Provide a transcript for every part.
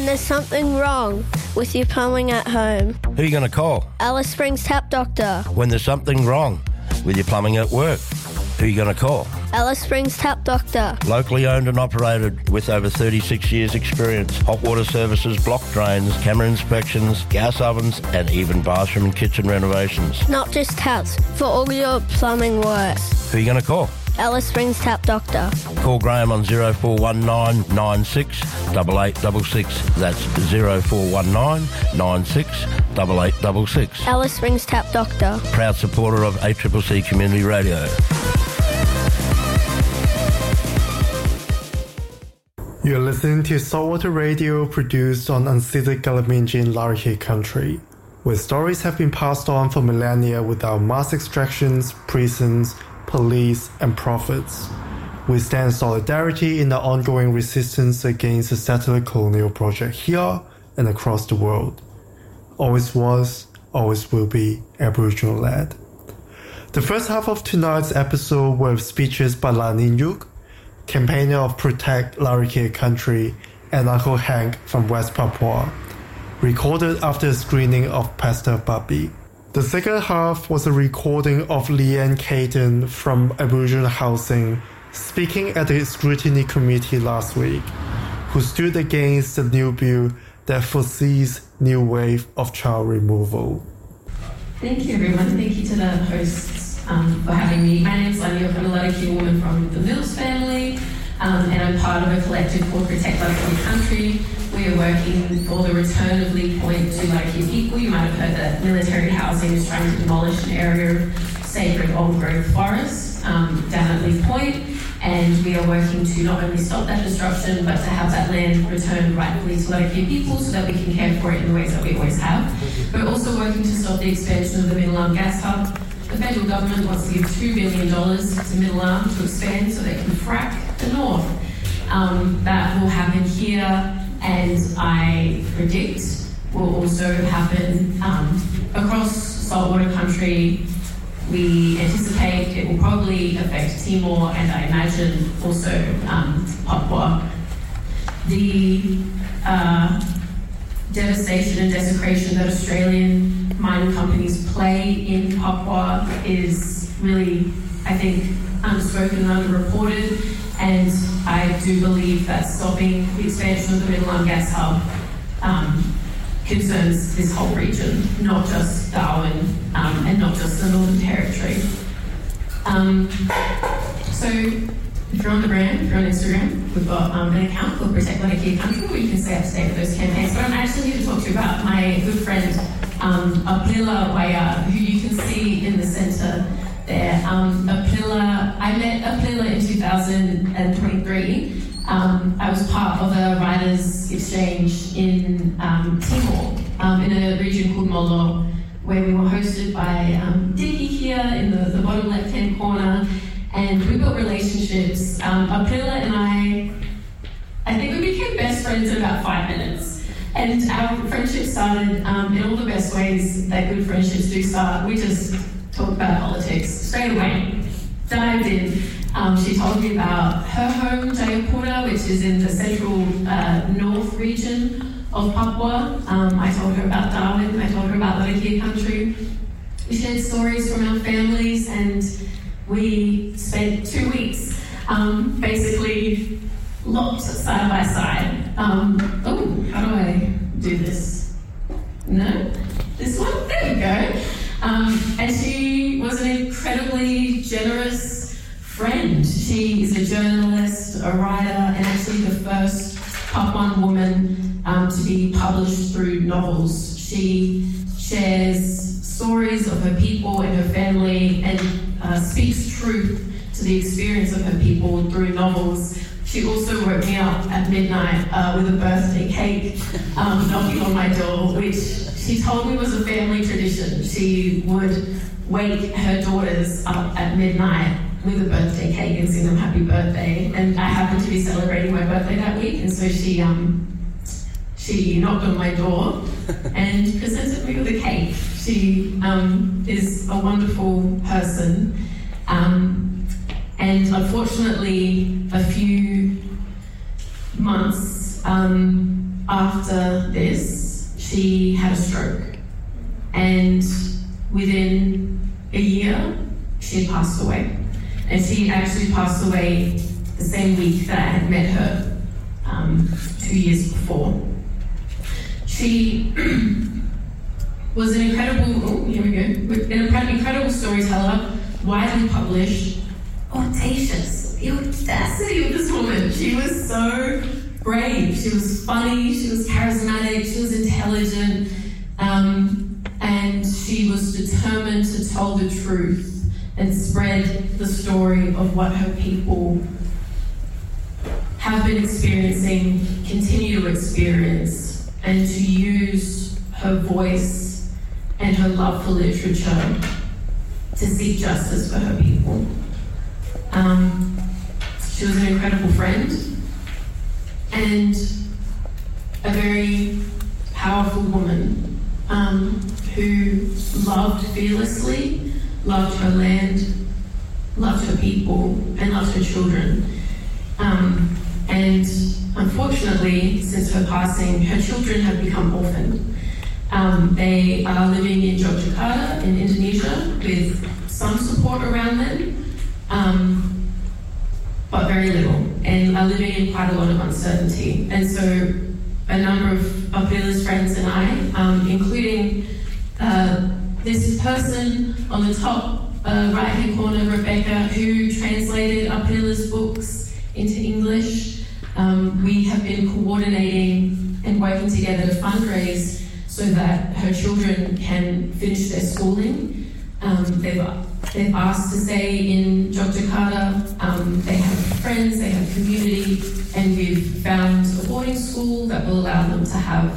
there's something wrong with your plumbing at home, Who are you going to call? Alice Springs Tap Doctor. When there's something wrong with your plumbing at work, who are you going to call? Alice Springs Tap Doctor. Locally owned and operated with over 36 years experience. Hot water services, block drains, camera inspections, gas ovens and even bathroom and kitchen renovations. Not just taps, for all your plumbing works. Who are you going to call? Alice Springs Tap Doctor. Call Graham on 0419 96 8866. That's 0419 96 8866. Alice Springs Tap Doctor. Proud supporter of ACCC Community Radio. You're listening to Saltwater Radio, produced on unceded Galaminji in Larrakia country, where stories have been passed on for millennia without mass extractions, prisons, police, and profits. We stand solidarity in the ongoing resistance against the settler colonial project here and across the world. Always was, always will be Aboriginal-led. The first half of tonight's episode were speeches by Lanin Yuk, campaigner of Protect Larrakia Country, and Uncle Hank from West Papua, recorded after a screening of Pastor Babi. The second half was a recording of Leanne Caden from Aboriginal Housing speaking at the scrutiny committee last week, who stood against the new bill that foresees new wave of child removal. Thank you, everyone. Thank you to the hosts for having me. My name is Lania. I'm a Larrakia woman from the Mills family, and I'm part of a collective called Protect Larrakia Country. We are working for the return of Leigh Point to Larrakia people. You might have heard that military housing is trying to demolish an area of sacred old-growth forest down at Leigh Point, and we are working to not only stop that destruction, but to have that land returned rightfully to Larrakia people so that we can care for it in the ways that we always have. We're also working to stop the expansion of the Middle Arm gas hub. The federal government wants to give $2 billion to Middle Arm to expand so they can frack the north. That will happen here, and I predict will also happen across saltwater country. We anticipate it will probably affect Timor and I imagine also Papua. The devastation and desecration that Australian mining companies play in Papua is really, I think, unspoken and underreported, and I do believe that stopping the expansion of the Middle Arm gas hub concerns this whole region, not just Darwin and not just the Northern Territory. So if you're on the brand, if you're on Instagram, we've got an account called Protect Larrakia Country where you can stay up to date with those campaigns. But I'm actually here to talk to you about my good friend Aplila Waya, who you can see in the centre there. Aplila, I met Aplila in 2023. I was part of a writers' exchange in Timor, in a region called Molo, where we were hosted by Dickie here in the bottom left-hand corner, and we built relationships. Aprila and I think we became best friends in about 5 minutes, and our friendship started in all the best ways that good friendships do start. We just talked about politics straight away, dived in. She told me about her home, Jayapura, which is in the central north region of Papua. I told her about Darwin, I told her about Larrakia Country. We shared stories from our families, and we spent 2 weeks basically locked side by side. How do I do this? No? This one? There we go. And she was an incredibly generous friend. She is a journalist, a writer, and actually the first Papuan woman to be published through novels. She shares stories of her people and her family and speaks truth to the experience of her people through novels. She also woke me up at midnight with a birthday cake knocking on my door, which she told me was a family tradition. She would wake her daughters up at midnight with a birthday cake and sing them happy birthday. And I happened to be celebrating my birthday that week, and so she knocked on my door and presented me with a cake. She is a wonderful person. And unfortunately, a few months after this, she had a stroke. And within a year, she had passed away. And she actually passed away the same week that I had met her 2 years before. She was an incredible, incredible storyteller, widely published, audacious. The audacity of this woman. She was so brave. She was funny. She was charismatic. She was intelligent. And she was determined to tell the truth and spread the story of what her people have been experiencing, continue to experience, and to use her voice and her love for literature to seek justice for her people. She was an incredible friend and a very powerful woman who loved fearlessly, loved her land, loved her people, and loved her children. And unfortunately, since her passing, her children have become orphaned. They are living in Yogyakarta in Indonesia with some support around them, but very little, and are living in quite a lot of uncertainty. And so a number of Aprila's friends and I, including this person on the top right-hand corner, Rebecca, who translated Aprila's books into English, we have been coordinating and working together to fundraise so that her children can finish their schooling. They've asked to stay in Yogyakarta. They have friends, they have community, and we've found a boarding school that will allow them to have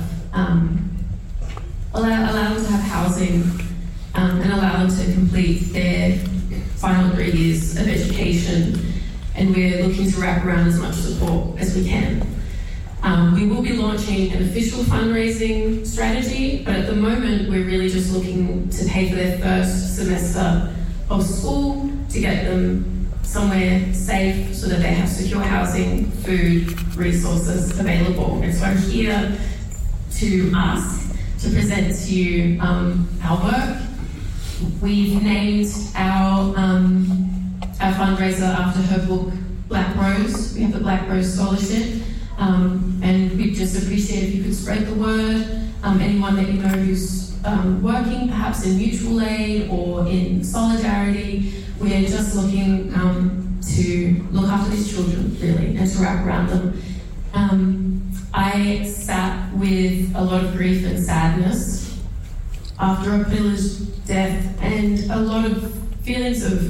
housing and allow them to complete their final 3 years of education. And we're looking to wrap around as much support as we can. We will be launching an official fundraising strategy, but at the moment we're really just looking to pay for their first semester of school, to get them somewhere safe so that they have secure housing, food, resources available. And so I'm here to ask to present to you our work. We've named our fundraiser after her book, Black Rose. We have the Black Rose Scholarship. And we'd just appreciate if you could spread the word. Anyone that you know who's working perhaps in mutual aid or in solidarity, we're just looking to look after these children, really, and to wrap around them. I sat with a lot of grief and sadness after Aprila's death, and a lot of feelings of,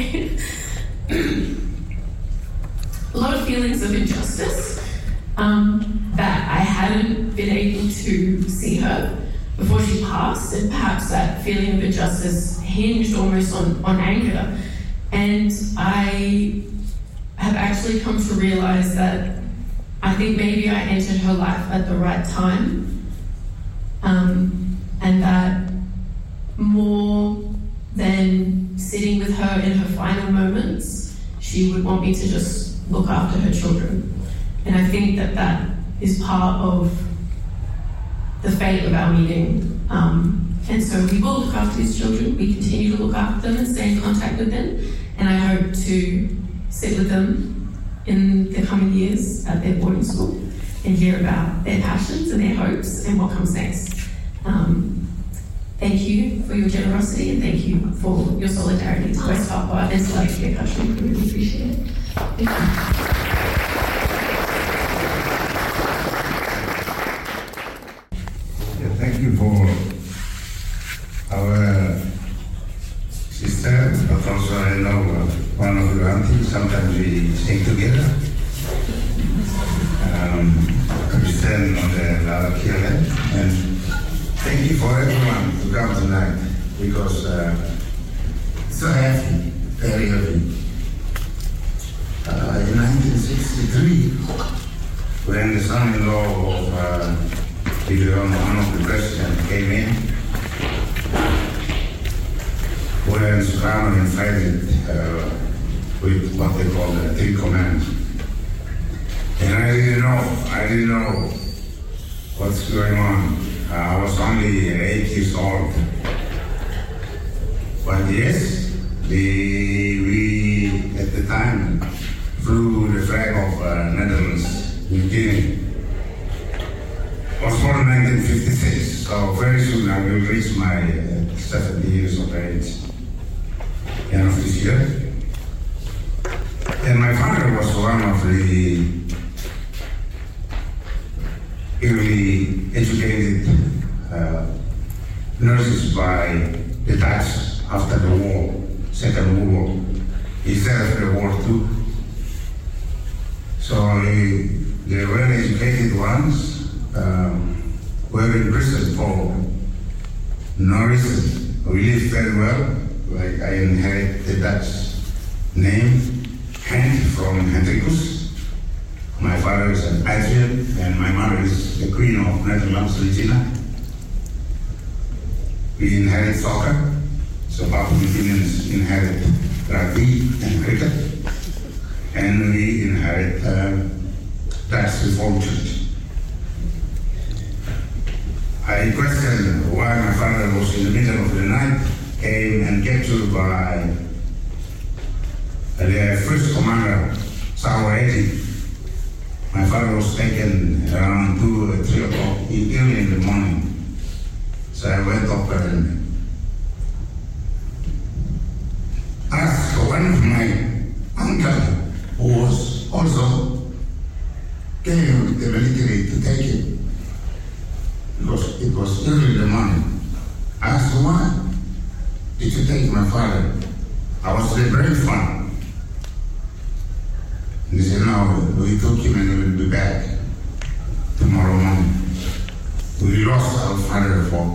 a lot of feelings of injustice. That I hadn't been able to see her before she passed, and perhaps that feeling of injustice hinged almost on anger. And I have actually come to realize that I think maybe I entered her life at the right time, and that more than sitting with her in her final moments, she would want me to just look after her children. And I think that that is part of the fate of our meeting. And so we will look after these children. We continue to look after them and stay in contact with them. And I hope to sit with them in the coming years at their boarding school and hear about their passions and their hopes and what comes next. Thank you for your generosity, and thank you for your solidarity to West Papua and to Laikipia Country. We really appreciate it. Thank you. Thank you for our sister, but also I know one of your aunties. Sometimes we sing together. We stand on the Lalakia, and thank you for everyone to come tonight, because it's so happy, very happy. In 1963, when the son-in-law of one of the presidents came in, when Sukarno invited with what they call the Three Commands. And I didn't know what's going on. I was only 8 years old. But yes, we at the time flew the flag of Netherlands, New Guinea. I was born in 1956, so very soon I will reach my 70 years of age, end of this year. And my father was one of the early educated nurses by the Dutch after the war, Second World War. He served the war too. So the well-educated ones were in prison for no reason. We lived very well. Like I inherit the Dutch name, Henk from Hendrikus. My father is an Adrian, and my mother is the Queen of Netherlands, Regina. We inherit soccer, so Papua New Guineans inherit rugby and cricket, and we inherit Dutch Reformed Church. I questioned why my father was in the middle of the night, came and captured by the first commander, Sawaedi. My father was taken around 2 or 3 o'clock early in the morning. So I went up and asked one of my uncle, who was also came with the military to take him, because it was early in the morning. I asked, why did you take my father? I was the brave one. And he said, no, we took him and he will be back tomorrow morning. We lost our father for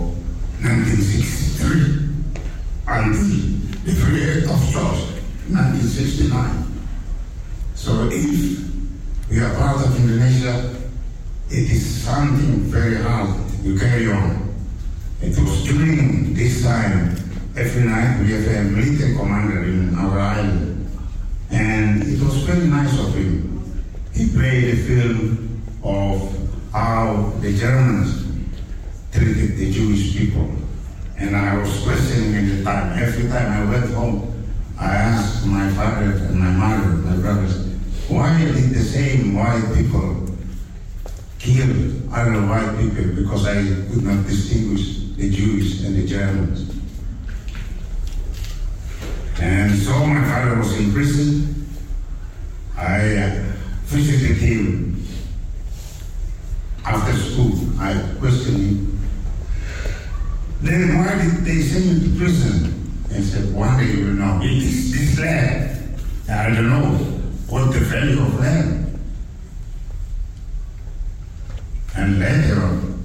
1963 until the 28th of George, 1969. So if we are part of Indonesia, it is something very hard to carry on. It was during this time, every night we have a military commander in our island. And it was very nice of him. He played a film of how the Germans treated the Jewish people. And I was questioning at the time. Every time I went home, I asked my father and my mother, my brothers, why did the same white people kill other white people? Because I could not distinguish the Jews and the Germans. And so my father was in prison. I visited him after school. I questioned him. Then why did they send you to prison? And said, one day you will know. It is this land. I don't know what the value of land. And later on,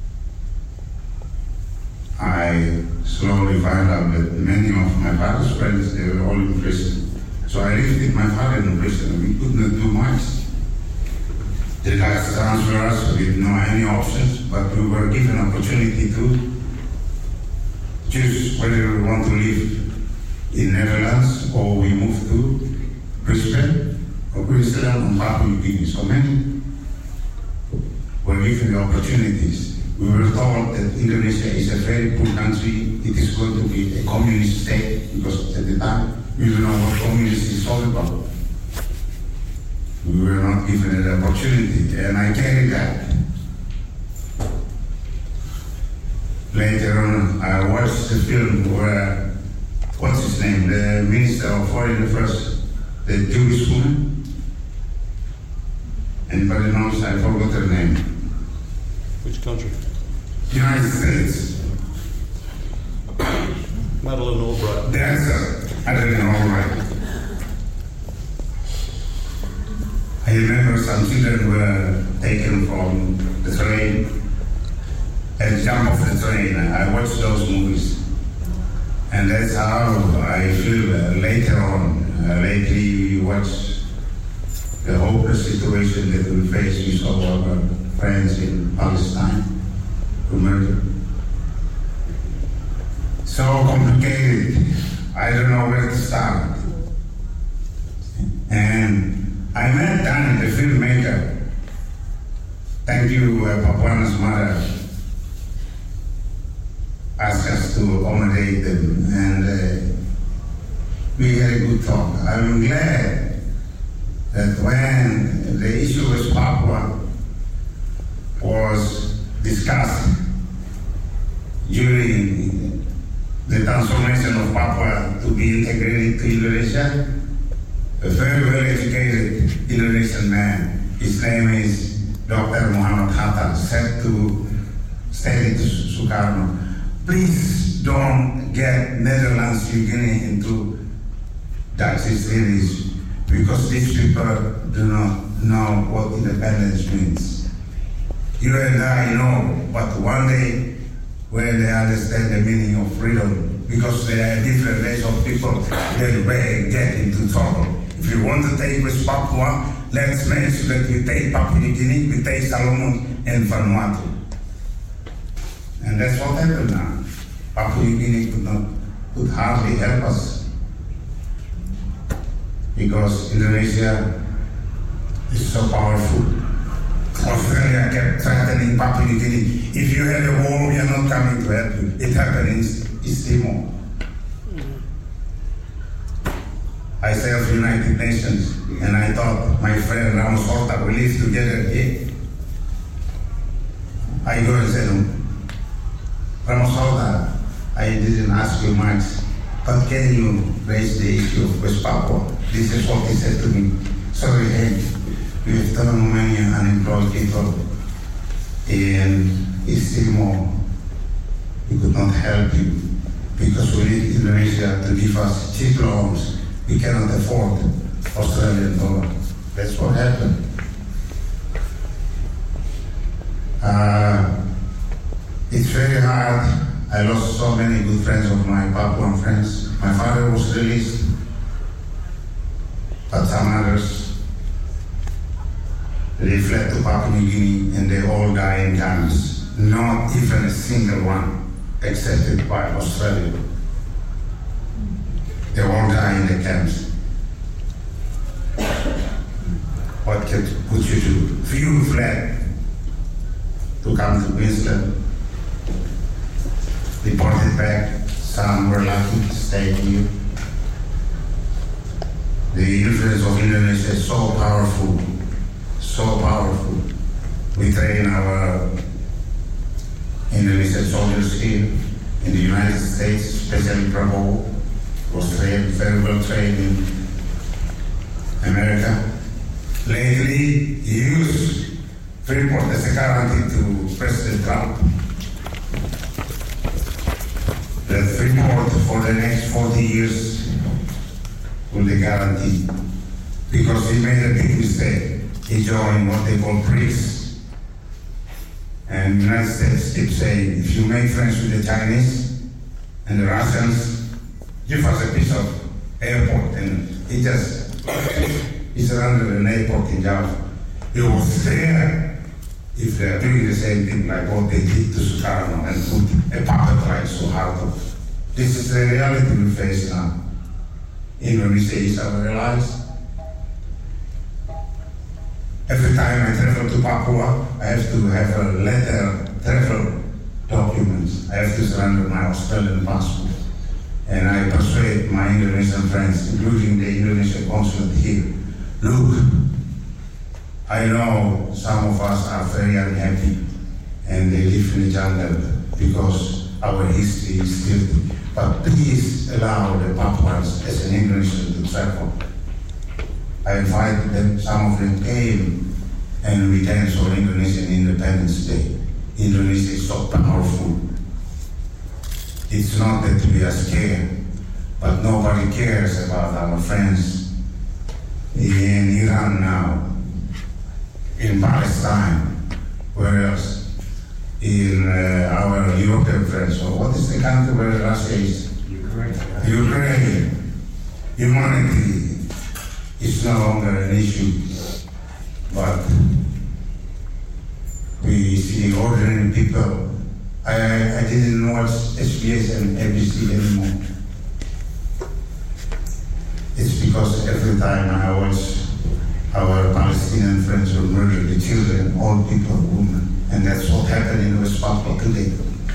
I slowly found out that many of my father's friends, they were all in prison. So I lived with my father in prison, and we could not do much. The Dutch transferred us, we didn't know any options, but we were given opportunity to choose whether we want to live in Netherlands or we move to Brisbane or Queensland or Papua New Guinea. So many were given the opportunities. We were told that Indonesia is a very poor country. It is going to be a communist state, because at the time we don't know what communist is all about. We were not given an opportunity, and I carried that. Later on, I watched the film where, what's his name, the Minister of Foreign Affairs, the Jewish woman. Anybody knows? I forgot her name. Which country? United States. Madeleine Albright. That's Madeleine Albright. I remember some children were taken from the train and jump off the train. I watched those movies. And that's how I feel later on. Lately we watch the hopeless situation that we face with our friends in Palestine who murdered. So complicated. I don't know where to start. And I met Danny, the filmmaker. Thank you, Papuana's mother asked us to accommodate them, and we had a good talk. I'm glad that when the issue with Papua was discussed during the transformation of Papua to be integrated to Indonesia, a very well-educated Indonesian man, his name is Dr. Muhammad Hatta, said to Sukarno, please don't get Netherlands, New Guinea into Dutch East Indies, because these people do not know what independence means. You and I know, but one day when they understand the meaning of freedom, because there are different race of people, they will get into trouble. If you want to take with Papua, let's make sure that we take Papua New Guinea, we take Solomon and Vanuatu. And that's what happened now. Papua New Guinea could hardly help us, because Indonesia is so powerful. Australia kept threatening Papua New Guinea. If you have a war, we are not coming to help you. It happened in East Timor. I served United Nations, and I thought my friend Ramos Horta will live together here. I go and said, Ramos Horta, I didn't ask you much, but can you raise the issue of West Papua? This is what he said to me. Sorry, Hank, we have too many unemployed people in East Timor. We could not help you because we need Indonesia to give us cheap loans. We cannot afford Australian dollar. That's what happened. It's very hard. I lost so many good friends of my Papuan friends. My father was released, but some others, they fled to Papua New Guinea and they all died in camps. Not even a single one accepted by Australia. They all die in the camps. What could you do? Few fled to come to Queensland, deported back. Some were lucky to stay here. The influence of Indonesia is so powerful, so powerful. We train our Indonesian soldiers here in the United States, especially Prabowo was trained, very well trained in America. Lately, he used Freeport as a guarantee to President Trump that Freeport for the next 40 years will be guaranteed, because he made a big mistake. He joined what they call BRICS. And the United States keeps saying, if you make friends with the Chinese and the Russians, give us a piece of airport. And he surrounded an airport in Java. He was there if they are doing the same thing like what they did to Sukarno and put a puppet like Suharto. This is the reality we face now. Indonesia is our allies. Every time I travel to Papua, I have to have a letter, travel documents. I have to surrender my Australian passport. And I persuade my Indonesian friends, including the Indonesian consulate here, look, I know some of us are very unhappy and they live in the jungle because our history is still, but please allow the Papuans as an Indonesian to travel. I invited them, some of them came, and we danced on Indonesian Independence Day. Indonesia is so powerful. It's not that we are scared, but nobody cares about our friends in Iran now, in Palestine, where else? In our European friends. So what is the country where Russia is? Ukraine. Humanity is no longer an issue, but we see ordinary people. I didn't watch SBS and ABC anymore. It's because every time I watch our Palestinian friends who murder the children, old people, women, happened in West Papua today.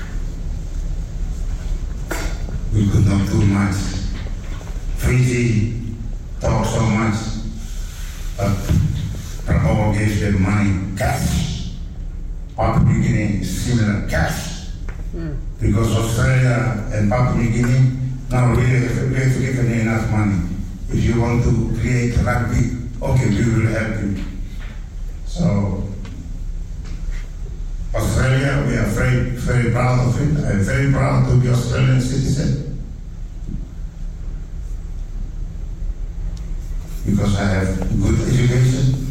We could not do much. Fiji talked so much, but Prabowo gave them money, cash. Papua New Guinea, similar cash. Because Australia and Papua New Guinea, now we have to give them enough money. If you want to create rugby, okay, we will help you. So, Australia, we are very, very proud of it. I'm very proud to be Australian citizen. Because I have good education.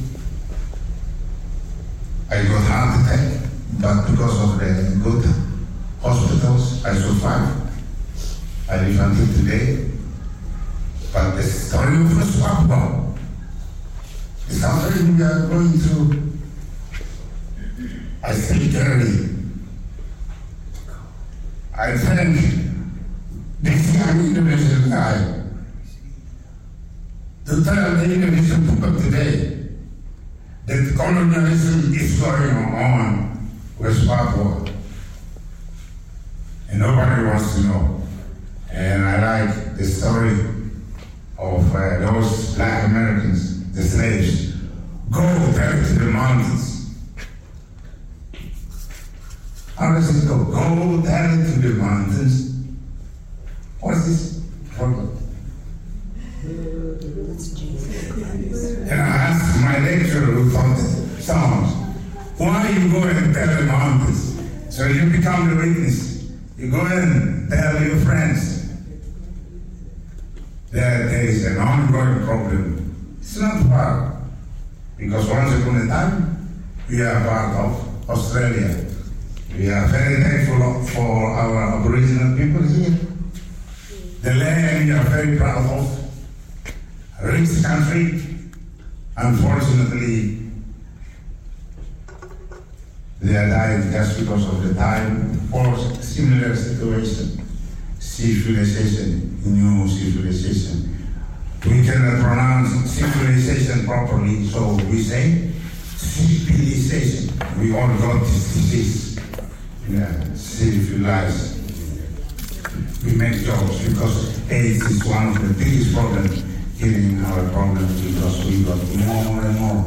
I got heart attack, but because of the good hospitals, I survived. I live until today. But the story of West Papua is something we are going through. I think early. I thank this young Indonesian guy to tell the Indonesian people today that colonialism is going on West Papua. And nobody wants to know. And I like the story of those black Americans, the slaves. Go back to the mountains. How does it go? Go down to the mountains. What's this? And I asked my lecturer who taught songs, why you go and tell the mountains? So you become the witness. You go and tell your friends that there is an ongoing problem. It's not far. Because once upon a time, we are part of Australia. We are very thankful for our Aboriginal people here. The land we are very proud of. A rich country. Unfortunately, they are dying just because of the time or similar situation. Civilization, new civilization. We cannot pronounce civilization properly, so we say civilization. We all got this disease. Yeah, civilized. We make jokes because AIDS is one of the biggest problems in our problems because we got more and more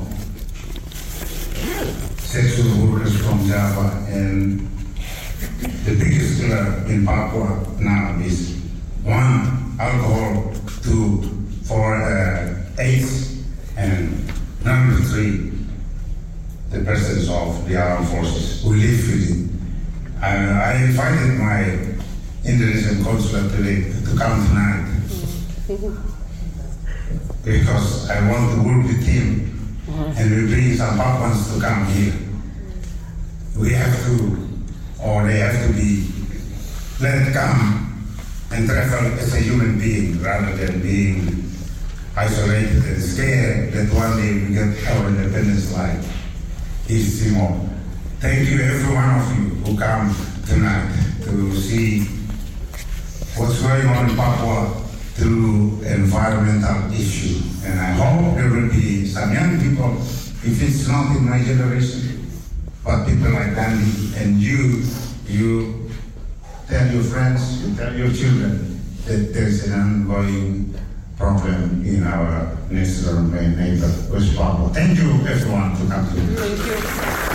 sexual workers from Java, and the biggest killer in Papua now is 1, alcohol, 2, for AIDS, and number 3, the presence of the armed forces. We live with it. I invited my Indonesian consulate today to come tonight because I want to work with him and we bring some Papuans to come here. We have to, or they have to be let come and travel as a human being rather than being isolated and scared that one day we get our independence like East Timor. Thank you every one of you who come tonight to see what's going on in Papua through environmental issue. And I hope there will be some young people, if it's not in my generation, but people like Danny and you tell your friends, you tell your children that there's an ongoing problem in our next door neighbor, West Papua. Thank you everyone to come to me. Thank you.